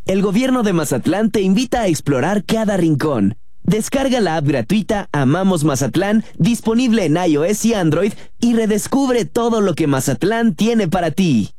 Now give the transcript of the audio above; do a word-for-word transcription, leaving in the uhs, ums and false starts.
El gobierno de Mazatlán te invita a explorar cada rincón. Descarga la app gratuita Amamos Mazatlán, disponible en iOS y Android, y redescubre todo lo que Mazatlán tiene para ti.